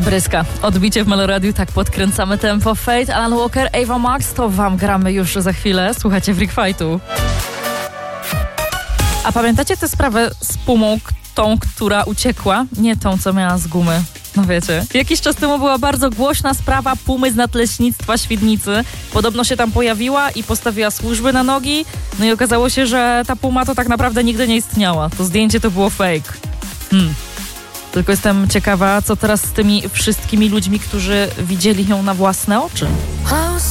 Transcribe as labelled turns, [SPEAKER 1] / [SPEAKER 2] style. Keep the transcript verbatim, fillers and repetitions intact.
[SPEAKER 1] Bryska. Odbicie w Meloradiu, tak podkręcamy tempo. Fate, Alan Walker, Ava Max, to wam gramy już za chwilę. Słuchajcie Freak Fightu. A pamiętacie tę sprawę z Pumą, tą, która uciekła? Nie tą, co miała z gumy. No wiecie. Jakiś czas temu była bardzo głośna sprawa Pumy z nadleśnictwa Świdnicy. Podobno się tam pojawiła i postawiła służby na nogi. No i okazało się, że ta Puma to tak naprawdę nigdy nie istniała. To zdjęcie to było fake. Hmm. Tylko jestem ciekawa, co teraz z tymi wszystkimi ludźmi, którzy widzieli ją na własne oczy.